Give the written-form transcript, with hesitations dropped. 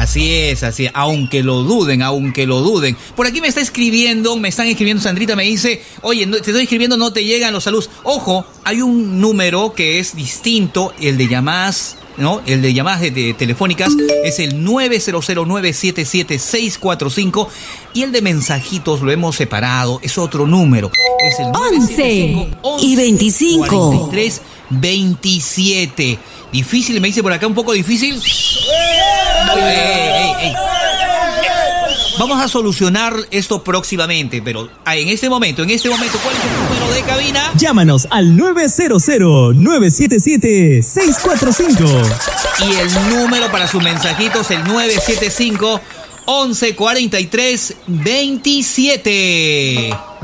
Así es, aunque lo duden. Por aquí me están escribiendo, Sandrita me dice, oye, te estoy escribiendo, no te llegan los saludos. Ojo, hay un número que es distinto, el de llamadas, ¿no? El de llamadas de telefónicas es el 900-977-645 y el de mensajitos lo hemos separado, es otro número. Es el 11 y 25. 43 27. Difícil, me dice por acá, un poco difícil. Vamos a solucionar esto próximamente, pero en este momento, ¿cuál es el número de cabina? Llámanos al 900-977-645. Y el número para sus mensajitos, el 975 11 43 27.